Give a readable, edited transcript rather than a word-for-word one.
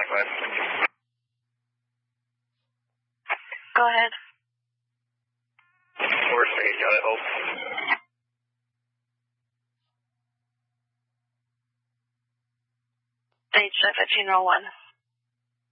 Go ahead. 4-6, got it, hold. Stage 1501.